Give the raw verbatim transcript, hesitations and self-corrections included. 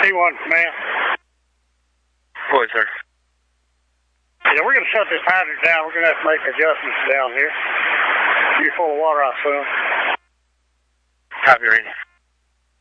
T one, man. Boy, sir. Yeah, we're going to shut this hydrant down. We're going to have to make adjustments down here. You're full of water, I assume. Copy, Randy.